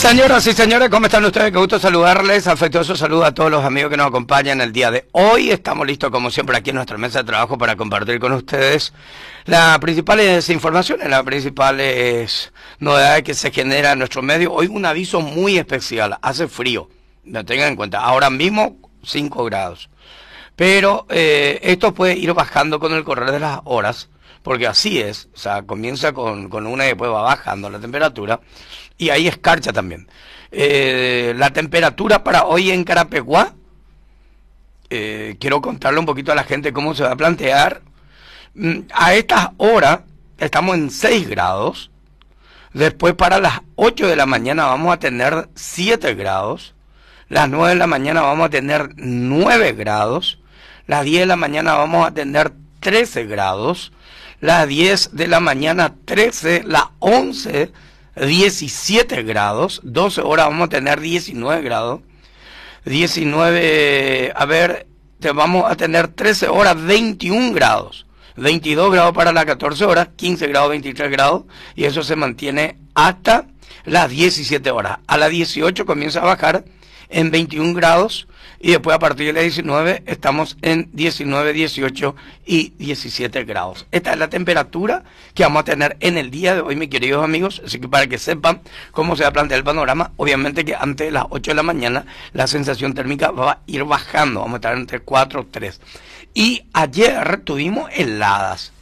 Señoras y señores, ¿cómo están ustedes? Qué gusto saludarles. Afectuoso saludo a todos los amigos que nos acompañan el día de hoy. Estamos listos, como siempre, aquí en nuestra mesa de trabajo para compartir con ustedes las principales informaciones, las principales novedades que se generan en nuestro medio. Hoy un aviso muy especial. Hace frío, lo tengan en cuenta. Ahora mismo 5 grados. Pero esto puede ir bajando con el correr de las horas, porque así es. O sea, comienza con una y después va bajando la temperatura. Y ahí escarcha también. La temperatura para hoy en Carapeguá, quiero contarle un poquito a la gente cómo se va a plantear. A estas horas estamos en 6 grados. Después para las 8 de la mañana vamos a tener 7 grados. Las 9 de la mañana vamos a tener 9 grados. Las 10 de la mañana vamos a tener 13 grados. Las 10 de la mañana 13, las 11 17 grados, 12 horas vamos a tener 19 grados, 19, vamos a tener 13 horas 21 grados, 22 grados para las 14 horas, 15 grados, 23 grados, y eso se mantiene hasta las 17 horas. A las 18 comienza a bajar en 21 grados, y después a partir de las 19 estamos en 19, 18 y 17 grados. Esta es la temperatura que vamos a tener en el día de hoy, mis queridos amigos. Así que para que sepan cómo se va a plantear el panorama, obviamente que antes de las 8 de la mañana la sensación térmica va a ir bajando. Vamos a estar entre 4 y 3. Y ayer tuvimos heladas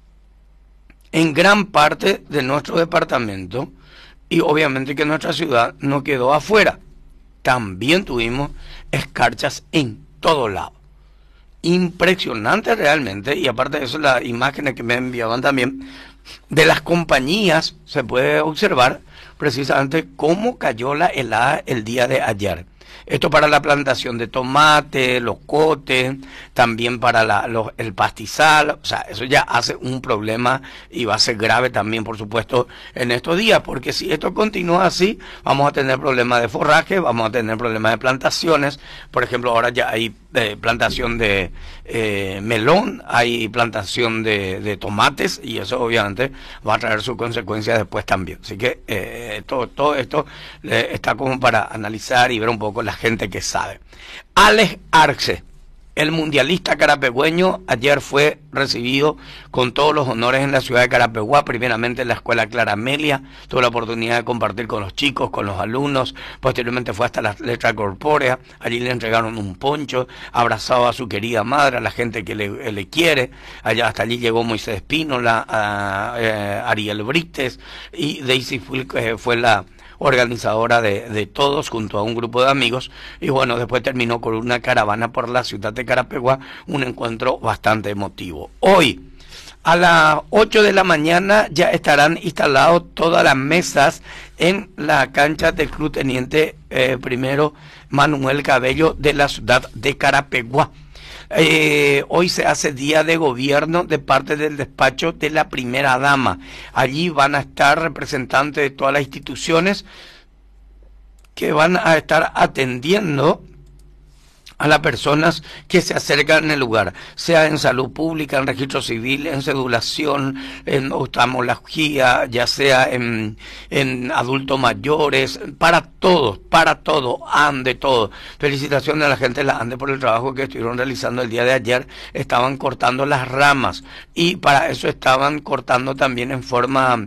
en gran parte de nuestro departamento, y obviamente que nuestra ciudad no quedó afuera. También tuvimos escarchas en todo lado. Impresionante realmente. Y aparte de eso, las imágenes que me enviaban también de las compañías, se puede observar precisamente cómo cayó la helada el día de ayer. Esto para la plantación de tomate, locote, también para el pastizal. O sea, eso ya hace un problema y va a ser grave también, por supuesto, en estos días, porque si esto continúa así, vamos a tener problemas de forraje, vamos a tener problemas de plantaciones. Por ejemplo, ahora ya hay plantación de melón, hay plantación de tomates, y eso obviamente va a traer sus consecuencias después también. Así que todo esto está como para analizar y ver un poco la gente que sabe. Alex Arce, el mundialista carapegüeño, ayer fue recibido con todos los honores en la ciudad de Carapeguá, primeramente en la escuela Clara Amelia. Tuvo la oportunidad de compartir con los chicos, con los alumnos. Posteriormente fue hasta la letra corpórea. Allí le entregaron un poncho, abrazado a su querida madre, a la gente que le quiere. Allá hasta allí llegó Moisés Espínola, Ariel Brites, y Daisy fue la organizadora de todos, junto a un grupo de amigos. Y bueno, después terminó con una caravana por la ciudad de Carapeguá, un encuentro bastante emotivo. Hoy a las 8 de la mañana ya estarán instaladas todas las mesas en la cancha del Club Teniente Primero Manuel Cabello de la ciudad de Carapeguá. Hoy se hace día de gobierno de parte del despacho de la primera dama. Allí van a estar representantes de todas las instituciones que van a estar atendiendo a las personas que se acercan en el lugar, sea en salud pública, en registro civil, en cedulación, en oftalmología, ya sea en adultos mayores, para todo, ANDE, todo. Felicitaciones a la gente de la ANDE por el trabajo que estuvieron realizando el día de ayer. Estaban cortando las ramas, y para eso estaban cortando también en forma,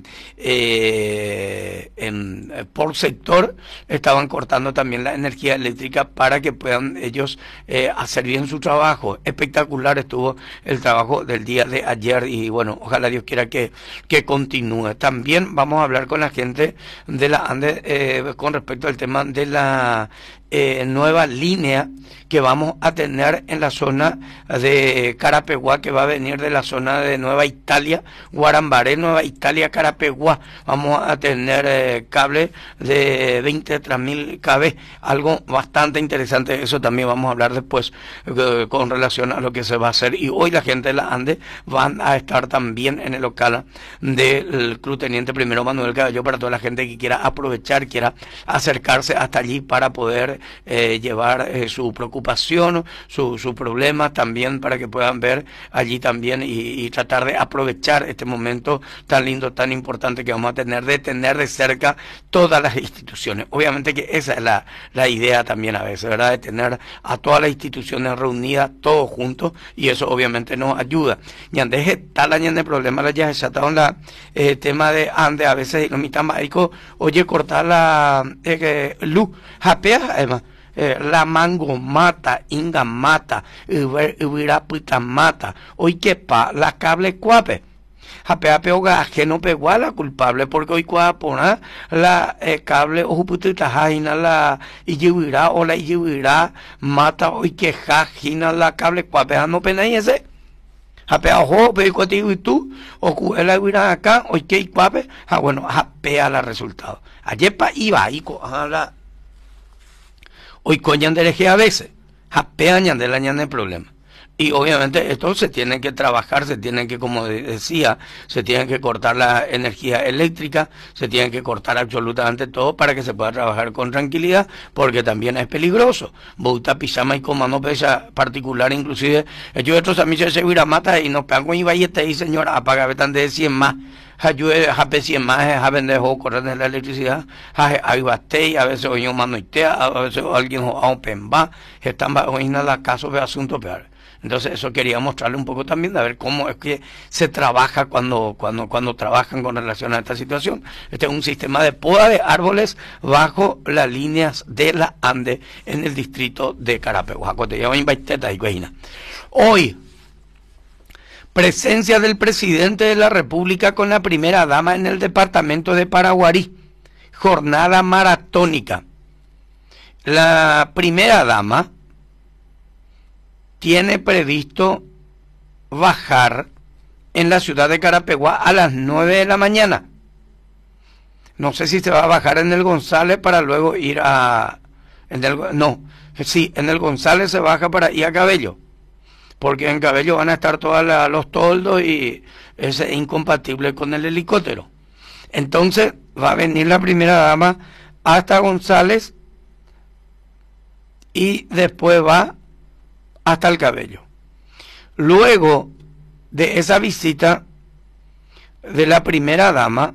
por sector, estaban cortando también la energía eléctrica para que puedan ellos hacer bien su trabajo. Espectacular estuvo el trabajo del día de ayer, y bueno, ojalá Dios quiera que continúe. También vamos a hablar con la gente de la ANDE con respecto al tema de la nueva línea que vamos a tener en la zona de Carapeguá, que va a venir de la zona de Nueva Italia, Guarambaré, Nueva Italia, Carapeguá. Vamos a tener cable de 23.000 kV, algo bastante interesante. Eso también vamos a hablar después con relación a lo que se va a hacer. Y hoy la gente de la ANDE van a estar también en el local del Club Teniente Primero Manuel Cabello, para toda la gente que quiera aprovechar, quiera acercarse hasta allí para poder llevar su preocupación, su problema también, para que puedan ver allí también y tratar de aprovechar este momento tan lindo, tan importante que vamos a tener de cerca República, todas las instituciones. Obviamente que esa es la idea también a veces, ¿verdad? De tener a todas las instituciones reunidas, todos juntos, y eso obviamente nos ayuda. Y antes está la de problema, la ya está en la tema de ande, a veces lo mitad médico, oye, cortar la luz, japea, además. La mango mata, inga mata, ubirapita mata, hoy que pa, la cable cuape. Japea peoga que no pegó a la culpable porque hoy cuapona la cable o putita jaina la iyuira o la iyuira mata hoy que jajina la cable cuape no pena y ese. Japea ojo, pe contigo y tú, o la iyuira acá, hoy que cuape, bueno, japea la resultado. Ayer pa iba y la hoy coñan de eje a veces, japeañan de la ñan de problema. Y obviamente esto se tiene que trabajar, se tiene que, como decía, se tiene que cortar la energía eléctrica, se tiene que cortar absolutamente todo para que se pueda trabajar con tranquilidad, porque también es peligroso. Bouta pisama y comando pesa particular, inclusive, yo estos amigos se hubiera mata y nos pegan con ibayete y señora, apaga betan de 100 más. Ayude a pesar más a vender o correr de la electricidad, hay bastante, a veces hoy un mano a veces alguien a un pemba, están hoy en la caso de asunto peor. Entonces eso quería mostrarle un poco también de ver cómo es que se trabaja cuando trabajan con relación a esta situación. Este es un sistema de poda de árboles bajo las líneas de la Ande en el distrito de Carapeguá. Hoy, presencia del presidente de la República con la primera dama en el departamento de Paraguarí. Jornada maratónica. La primera dama tiene previsto bajar en la ciudad de Carapeguá a las 9 de la mañana. No sé si se va a bajar en el González para luego ir a... en el González se baja para ir a Cabello. Porque en Cabello van a estar todos los toldos y es incompatible con el helicóptero. Entonces va a venir la primera dama hasta González y después va hasta el Cabello. Luego de esa visita de la primera dama,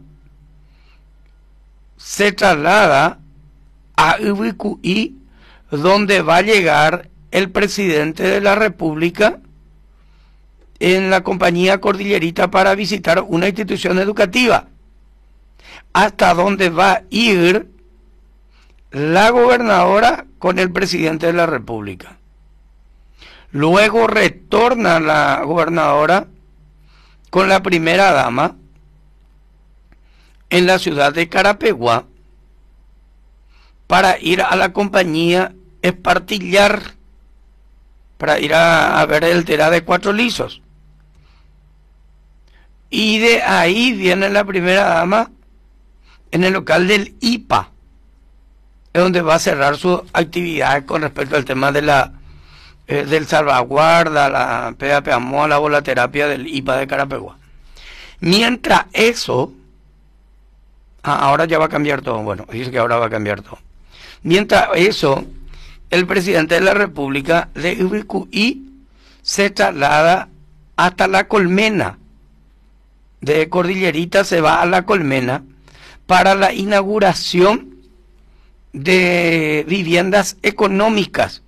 se traslada a Ubicuí, donde va a llegar el presidente de la República en la compañía Cordillerita para visitar una institución educativa, hasta donde va a ir la gobernadora con el presidente de la República. Luego retorna la gobernadora con la primera dama en la ciudad de Carapeguá para ir a la compañía Espartillar, para ir a ver el Terá de Cuatro Lisos. Y de ahí viene la primera dama en el local del IPA, es donde va a cerrar sus actividades con respecto al tema de la del salvaguarda, la PAPAMO, la volaterapia del IPA de Carapeguá. Mientras eso, ahora ya va a cambiar todo, bueno, dice que ahora va a cambiar todo. Mientras eso, el presidente de la República de Ubicuí se traslada hasta La Colmena. De Cordillerita se va a La Colmena para la inauguración de viviendas económicas.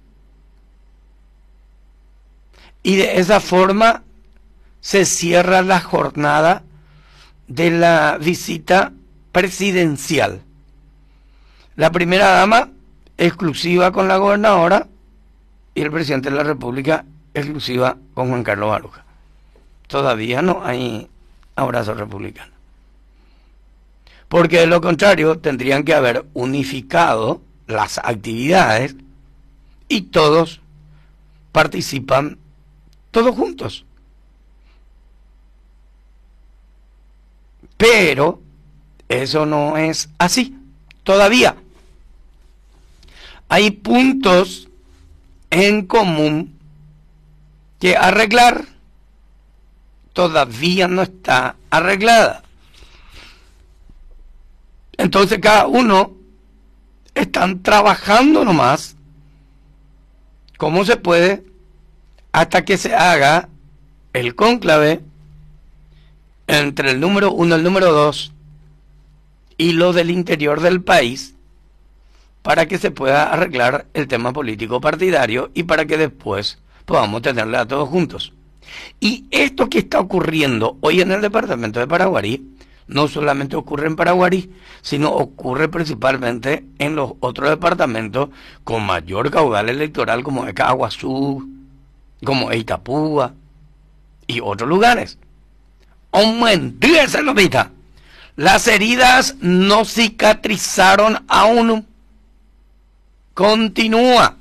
Y de esa forma se cierra la jornada de la visita presidencial. La primera dama exclusiva con la gobernadora y el presidente de la República exclusiva con Juan Carlos Baruja. Todavía no hay abrazo republicano. Porque de lo contrario tendrían que haber unificado las actividades y todos participan todos juntos. Pero eso no es así todavía. Hay puntos en común que arreglar. Todavía no está arreglada. Entonces cada uno están trabajando nomás como se puede hasta que se haga el cónclave entre el número 1 y el número 2 y los del interior del país, para que se pueda arreglar el tema político partidario y para que después podamos tenerla a todos juntos. Y esto que está ocurriendo hoy en el departamento de Paraguarí, no solamente ocurre en Paraguarí, sino ocurre principalmente en los otros departamentos con mayor caudal electoral, como es Caguazú, como es Itapúa y otros lugares. Aumentíese, Lopita. Las heridas no cicatrizaron aún. Continúa.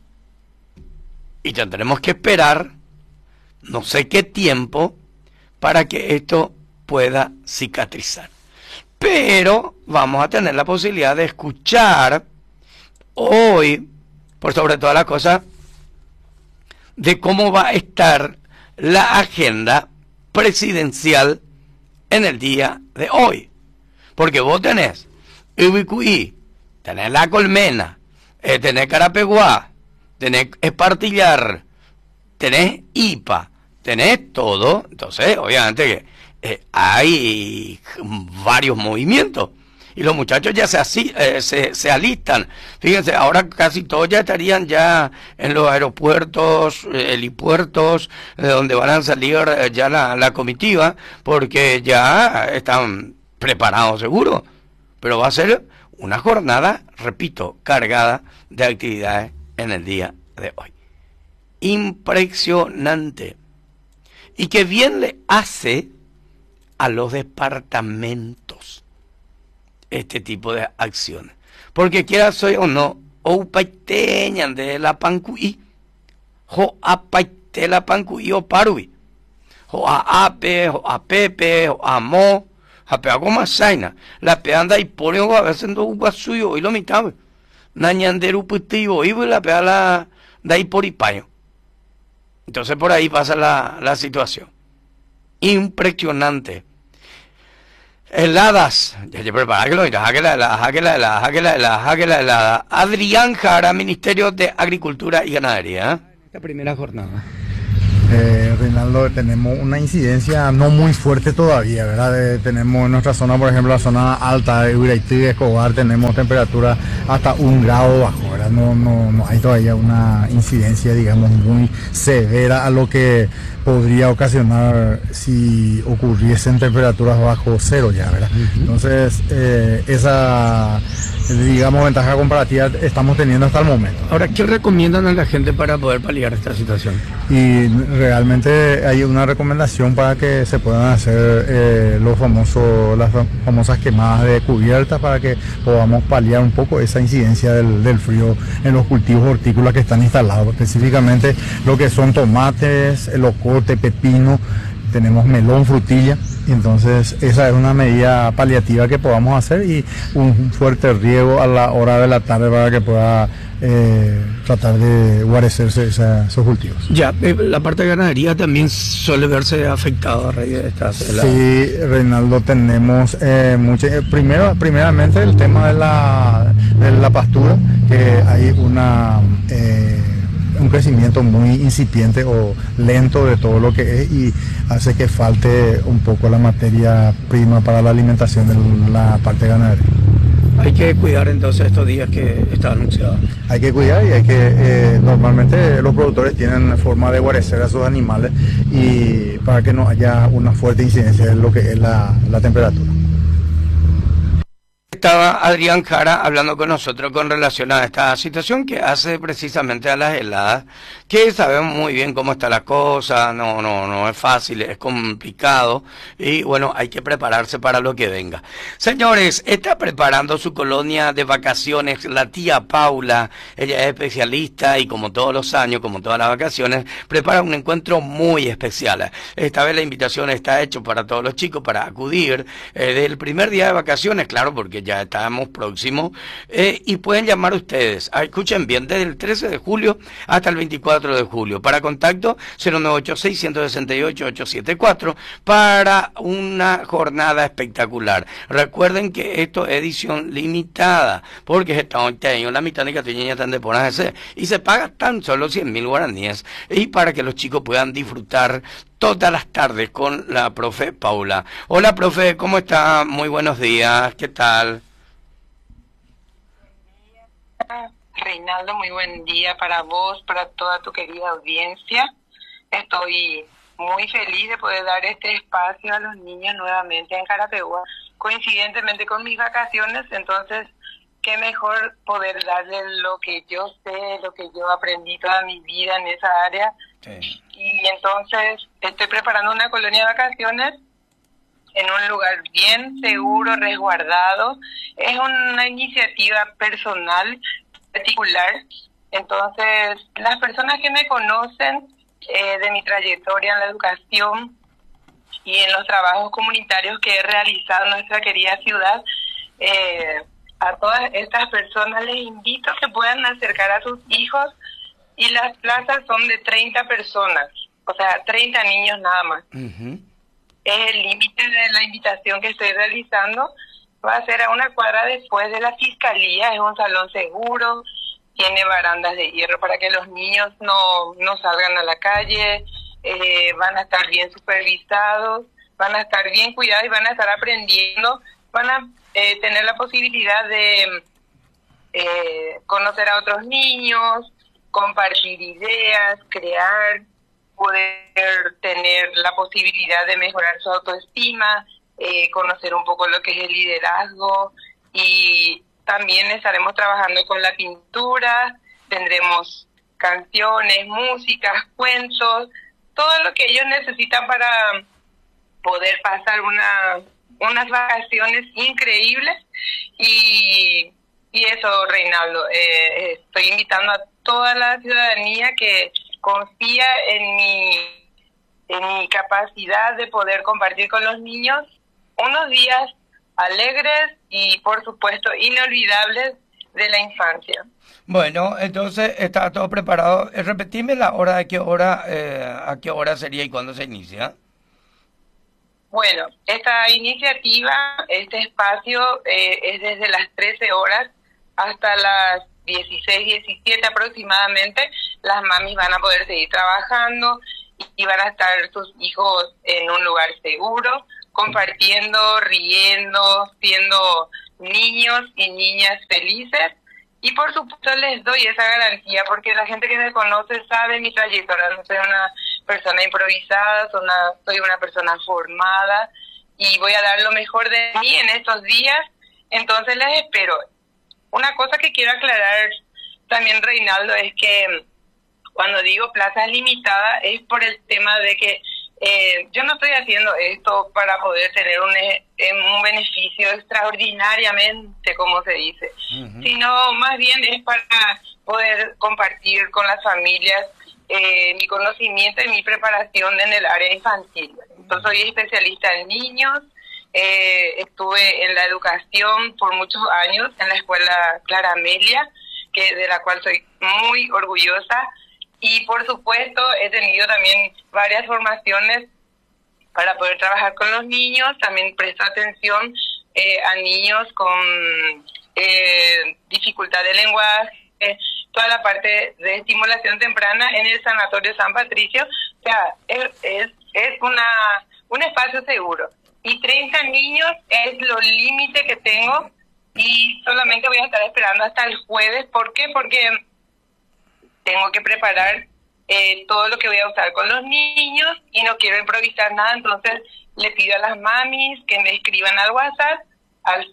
Y tendremos que esperar no sé qué tiempo para que esto pueda cicatrizar. Pero vamos a tener la posibilidad de escuchar hoy, por sobre todas las cosas, de cómo va a estar la agenda presidencial en el día de hoy. Porque vos tenés Ubicuí, tenés La Colmena, tenés Carapeguá, tenés Espartillar, tenés IPA, tenés todo. Entonces, obviamente que hay varios movimientos. Y los muchachos ya se alistan. Fíjense, ahora casi todos ya estarían ya en los aeropuertos, helipuertos, de donde van a salir ya la comitiva, porque ya están preparados seguro. Pero va a ser una jornada, repito, cargada de actividades en el día de hoy. Impresionante. Y que bien le hace a los departamentos este tipo de acciones. Porque quiera soy o no, o paiteñan de la pancuí, o a paite la pancuí o parui, o a ape, o a pepe, o a mo, a pe hago más saina, la pe anda y pone o a veces no uva suyo y lo mitad, nañanderu putivo, y la pe a la da ahí por ipaño. Entonces por ahí pasa la situación. Impresionante. Heladas. Ya prepara que lo mira. Helada. Adrián Jara, Ministerio de Agricultura y Ganadería. Esta primera jornada. Reinaldo, tenemos una incidencia no muy fuerte todavía, ¿verdad? Tenemos en nuestra zona, por ejemplo, la zona alta de Uraití, Escobar, tenemos temperatura hasta 1 grado bajo, ¿verdad? No hay todavía una incidencia, digamos, muy severa a lo que podría ocasionar si ocurriesen temperaturas bajo cero ya, ¿verdad? Entonces, esa, digamos, ventaja comparativa estamos teniendo hasta el momento. Ahora, ¿qué recomiendan a la gente para poder paliar esta situación? Y realmente hay una recomendación para que se puedan hacer las famosas quemadas de cubiertas para que podamos paliar un poco esa incidencia del frío en los cultivos hortícolas que están instalados, específicamente lo que son tomates, elocote, pepino, tenemos melón, frutilla, y entonces esa es una medida paliativa que podamos hacer y un fuerte riego a la hora de la tarde para que pueda tratar de guarecerse esos cultivos. Ya, la parte de ganadería también suele verse afectada a raíz de estas heladas. Sí, Reinaldo, tenemos primeramente el tema de la pastura, que hay un crecimiento muy incipiente o lento de todo lo que es y hace que falte un poco la materia prima para la alimentación de la parte ganadera. Hay que cuidar entonces estos días que está anunciado. Hay que cuidar y hay que, normalmente los productores tienen forma de guarecer a sus animales y para que no haya una fuerte incidencia en lo que es la temperatura. Estaba Adrián Jara hablando con nosotros con relación a esta situación que hace precisamente a las heladas, que sabemos muy bien cómo está la cosa, no es fácil, es complicado y bueno, hay que prepararse para lo que venga. Señores, está preparando su colonia de vacaciones la tía Paula, ella es especialista y como todos los años, como todas las vacaciones, prepara un encuentro muy especial. Esta vez la invitación está hecha para todos los chicos para acudir del primer día de vacaciones, claro, porque ya estamos próximos, y pueden llamar ustedes, escuchen bien, desde el 13 de julio hasta el 24 de julio, para contacto 0986-168-874, para una jornada espectacular. Recuerden que esto es edición limitada, porque este año la mitad de Catuñeña están de ponerse, y se paga tan solo 100.000 guaraníes, y para que los chicos puedan disfrutar todas las tardes con la profe Paula. Hola, profe, ¿cómo está? Muy buenos días, ¿qué tal? Reinaldo, muy buen día para vos, para toda tu querida audiencia. Estoy muy feliz de poder dar este espacio a los niños nuevamente en Carapeguá, coincidentemente con mis vacaciones, entonces qué mejor poder darles lo que yo sé, lo que yo aprendí toda mi vida en esa área. Sí. Y entonces estoy preparando una colonia de vacaciones en un lugar bien seguro, resguardado. Es una iniciativa personal, particular. Entonces, las personas que me conocen de mi trayectoria en la educación y en los trabajos comunitarios que he realizado en nuestra querida ciudad, a todas estas personas les invito a que puedan acercar a sus hijos, y las plazas son de 30 personas, o sea, 30 niños nada más. Uh-huh. Es el límite de la invitación que estoy realizando. Va a ser a una cuadra después de la fiscalía, es un salón seguro, tiene barandas de hierro para que los niños no salgan a la calle, van a estar bien supervisados, van a estar bien cuidados y van a estar aprendiendo, van a tener la posibilidad de conocer a otros niños, compartir ideas, crear, poder tener la posibilidad de mejorar su autoestima, conocer un poco lo que es el liderazgo, y también estaremos trabajando con la pintura, tendremos canciones, músicas, cuentos, todo lo que ellos necesitan para poder pasar unas vacaciones increíbles. Y eso, Reinaldo, estoy invitando a toda la ciudadanía que confía en mi capacidad de poder compartir con los niños unos días alegres y, por supuesto, inolvidables de la infancia. Bueno, entonces está todo preparado. Repetime la hora, a qué hora sería y cuándo se inicia. Bueno, esta iniciativa, este espacio es desde las 13 horas hasta las 16, 17 aproximadamente. Las mamis van a poder seguir trabajando y van a estar sus hijos en un lugar seguro, compartiendo, riendo, siendo niños y niñas felices. Y por supuesto les doy esa garantía, porque la gente que me conoce sabe mi trayectoria. No soy una persona improvisada, soy una persona formada, y voy a dar lo mejor de mí en estos días. Entonces les espero. Una cosa que quiero aclarar también, Reinaldo, es que cuando digo plazas limitadas es por el tema de que yo no estoy haciendo esto para poder tener un beneficio extraordinariamente, como se dice, uh-huh, sino más bien es para poder compartir con las familias mi conocimiento y mi preparación en el área infantil. Entonces soy especialista en niños, estuve en la educación por muchos años en la escuela Clara Amelia, de la cual soy muy orgullosa. Y por supuesto he tenido también varias formaciones para poder trabajar con los niños. También presto atención a niños con dificultad de lenguaje, toda la parte de estimulación temprana en el Sanatorio San Patricio. O sea, es un espacio seguro. Y 30 niños es lo límite que tengo, y solamente voy a estar esperando hasta el jueves. ¿Por qué? Porque tengo que preparar todo lo que voy a usar con los niños y no quiero improvisar nada. Entonces le pido a las mamis que me escriban al WhatsApp al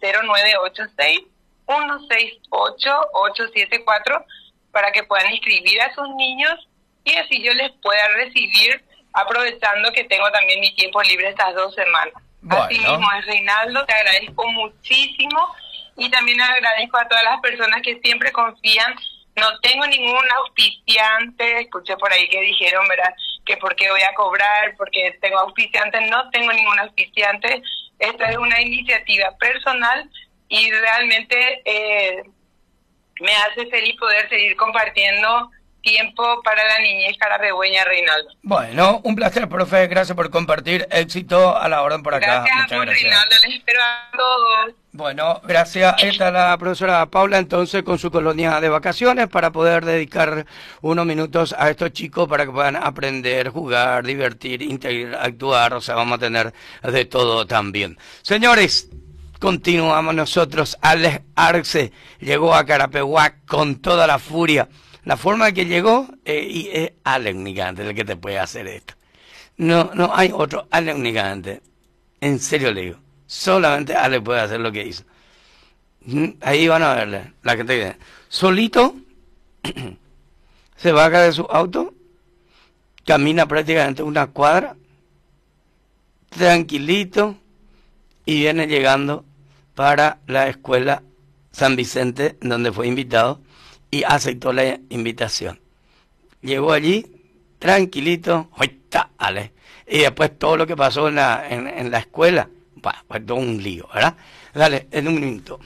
0986-168-874 para que puedan inscribir a sus niños, y así yo les pueda recibir, aprovechando que tengo también mi tiempo libre estas 2 semanas. Bueno. Así mismo es, Reinaldo, te agradezco muchísimo, y también agradezco a todas las personas que siempre confían. No tengo ningún auspiciante, escuché por ahí que dijeron, ¿verdad?, que por qué voy a cobrar, porque tengo auspiciantes. No tengo ningún auspiciante. Esta es una iniciativa personal y realmente me hace feliz poder seguir compartiendo tiempo para la niñez carapehueña, Reinaldo. Bueno, un placer, profe. Gracias por compartir. Éxito a la orden por acá. Gracias, Reinaldo. Les espero a todos. Bueno, gracias. Esta es la profesora Paula, entonces, con su colonia de vacaciones, para poder dedicar unos minutos a estos chicos para que puedan aprender, jugar, divertir, interactuar. O sea, vamos a tener de todo también. Señores, continuamos nosotros. Alex Arce llegó a Carapeguá con toda la furia. La forma que llegó, y es Alex Nicante el que te puede hacer esto. No hay otro Alex Nicante. En serio le digo. Solamente Ale puede hacer lo que hizo. Ahí van a verle, la gente que solito se baja de su auto, camina prácticamente una cuadra, tranquilito, y viene llegando para la escuela San Vicente, donde fue invitado, y aceptó la invitación. Llegó allí, tranquilito, ¡oita, Ale! Y después todo lo que pasó en la escuela, fue todo un lío, ¿verdad? Dale, en un minuto.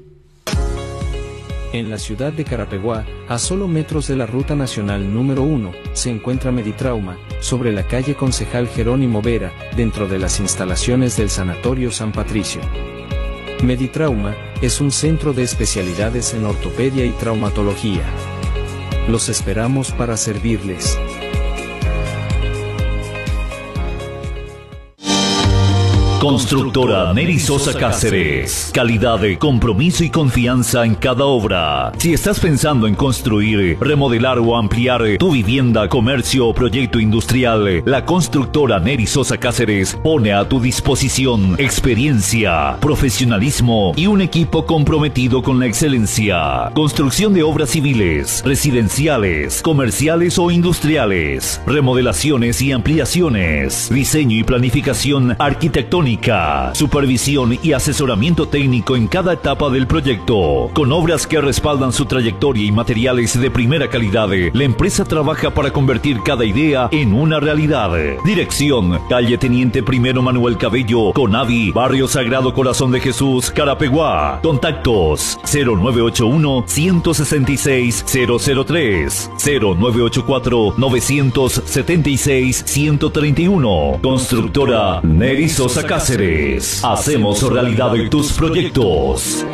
En la ciudad de Carapeguá, a solo metros de la Ruta Nacional número 1, se encuentra Meditrauma, sobre la calle Concejal Jerónimo Vera, dentro de las instalaciones del Sanatorio San Patricio. Meditrauma es un centro de especialidades en ortopedia y traumatología. Los esperamos para servirles. Constructora Neri Sosa Cáceres. Calidad, compromiso y confianza en cada obra. Si estás pensando en construir, remodelar o ampliar tu vivienda, comercio o proyecto industrial, la constructora Neri Sosa Cáceres pone a tu disposición experiencia, profesionalismo y un equipo comprometido con la excelencia. Construcción de obras civiles, residenciales, comerciales o industriales, remodelaciones y ampliaciones, diseño y planificación arquitectónica, supervisión y asesoramiento técnico en cada etapa del proyecto. Con obras que respaldan su trayectoria y materiales de primera calidad, la empresa trabaja para convertir cada idea en una realidad. Dirección: calle Teniente Primero Manuel Cabello, Conavi, Barrio Sagrado Corazón de Jesús, Carapeguá. Contactos: 0981 166 003, 0984 976 131. Constructora Neri Sosa Cáceres. Hacemos realidad tus proyectos.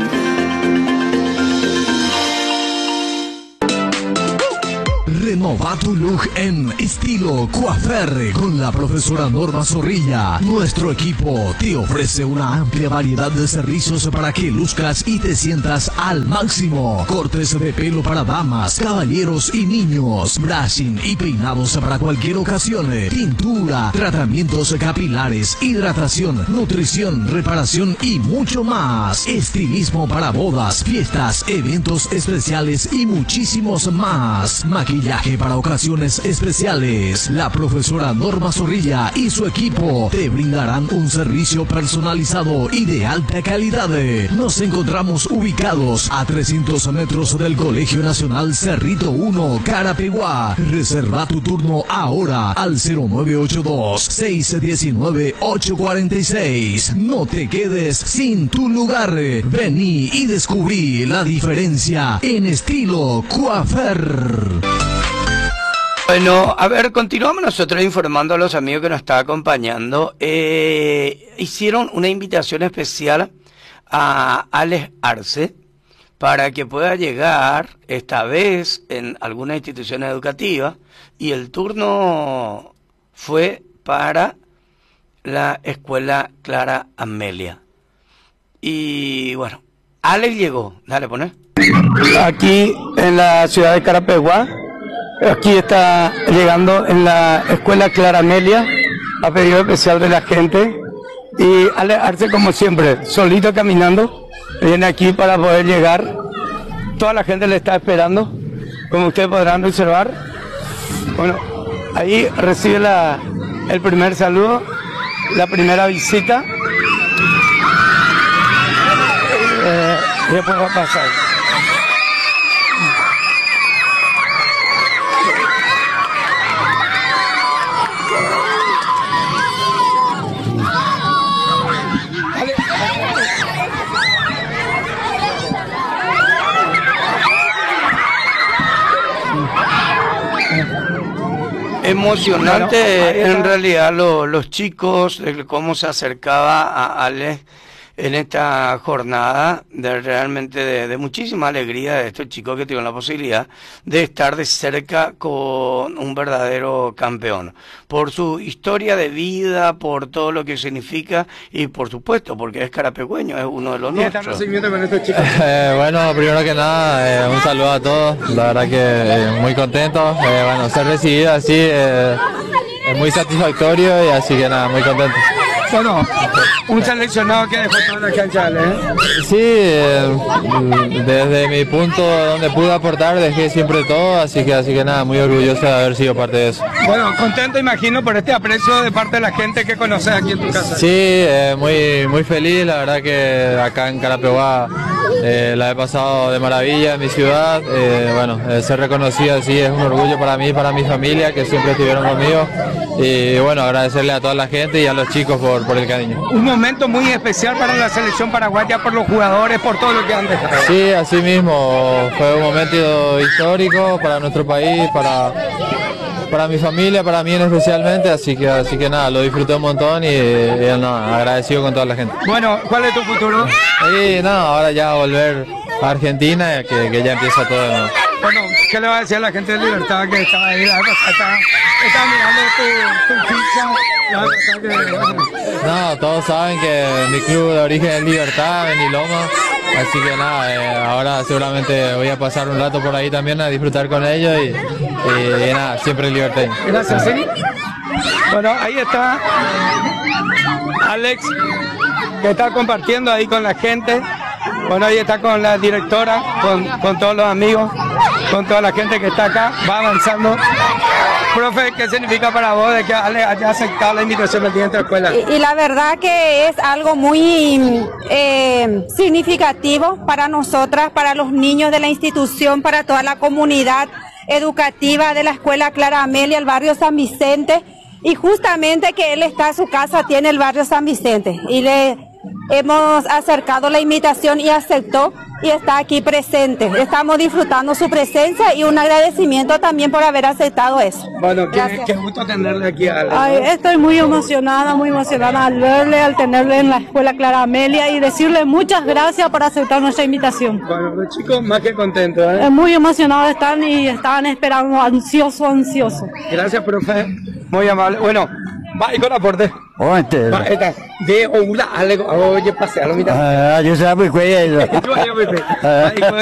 Renova tu look en estilo coafer con la profesora Norma Zorrilla. Nuestro equipo te ofrece una amplia variedad de servicios para que luzcas y te sientas al máximo. Cortes de pelo para damas, caballeros y niños, brushing y peinados para cualquier ocasión, tintura, tratamientos capilares, hidratación, nutrición, reparación y mucho más. Estilismo para bodas, fiestas, eventos especiales y muchísimos más. Maquillaje para ocasiones especiales. La profesora Norma Zorrilla y su equipo te brindarán un servicio personalizado y de alta calidad. Nos encontramos ubicados a 300 metros del Colegio Nacional Cerrito 1, Carapeguá. Reserva tu turno ahora al 0982-619-846. No te quedes sin tu lugar. Vení y descubrí la diferencia en estilo coafer. Bueno, a ver, continuamos nosotros informando a los amigos que nos están acompañando. Hicieron una invitación especial a Alex Arce para que pueda llegar esta vez en alguna institución educativa, y el turno fue para la escuela Clara Amelia. Y bueno, Alex llegó, dale, poné. Aquí en la ciudad de Carapeguá. Aquí está llegando en la escuela Clara Amelia, a pedido especial de la gente. Y Alex Arce, como siempre, solito caminando, viene aquí para poder llegar. Toda la gente le está esperando, como ustedes podrán observar. Bueno, ahí recibe el primer saludo, la primera visita. Y después va a pasar. Emocionante en realidad los chicos, cómo se acercaba a Alex, en esta jornada realmente de muchísima alegría de estos chicos que tuvieron la posibilidad de estar de cerca con un verdadero campeón, por su historia de vida, por todo lo que significa y por supuesto porque es carapecueño, es uno de los nuestros. Con estos chicos? Bueno, primero que nada, un saludo a todos, la verdad que muy contento, bueno, ser recibido así es muy satisfactorio y así que nada, muy contento. Bueno, un seleccionado que dejó toda la cancha, ¿eh? Sí, desde mi punto donde pude aportar dejé siempre todo, así que nada, muy orgulloso de haber sido parte de eso. Bueno, contento imagino por este aprecio de parte de la gente que conoces aquí en tu casa. Sí, muy feliz, la verdad que acá en Carapeguá la he pasado de maravilla en mi ciudad, bueno, ser reconocido así es un orgullo para mí y para mi familia que siempre estuvieron conmigo y bueno, agradecerle a toda la gente y a los chicos por el cariño. Un momento muy especial para la selección paraguaya, por los jugadores, por todo lo que han dejado. Sí, así mismo, fue un momento histórico para nuestro país, para mi familia, para mí especialmente, así que nada, lo disfruté un montón y nada, agradecido con toda la gente. Bueno, ¿cuál es tu futuro? Y nada, ahora ya volver a Argentina, que ya empieza todo de nuevo. Bueno, ¿qué le va a decir a la gente de Libertad que estaba ahí? Está mirando tu ficha. No, todos saben que mi club de origen es Libertad, en Loma, así que nada, ahora seguramente voy a pasar un rato por ahí también a disfrutar con ellos y nada, siempre Libertad. Gracias, ¿sí? Bueno, ahí está Alex, que está compartiendo ahí con la gente. Bueno, ahí está con la directora, con todos los amigos, con toda la gente que está acá, va avanzando. Profe, ¿qué significa para vos de que Ale haya aceptado la invitación del día de la escuela? Y la verdad que es algo muy significativo para nosotras, para los niños de la institución, para toda la comunidad educativa de la Escuela Clara Amelia, el barrio San Vicente, y justamente que él está, su casa tiene el barrio San Vicente, y le hemos acercado la invitación y aceptó y está aquí presente. Estamos disfrutando su presencia y un agradecimiento también por haber aceptado eso. Bueno, qué gusto tenerle aquí a Ale, ¿no? Ay, estoy muy emocionada al verle, al tenerle en la Escuela Clara Amelia y decirle muchas gracias por aceptar nuestra invitación. Bueno, los chicos más que contentos, ¿eh? Muy emocionados están y estaban esperando, ansioso. Gracias, profe. Muy amable. Bueno, va y con aporte. Va, esta. De hola, algo. Oye, pasealo, mira. Yo soy muy cuello. Yo,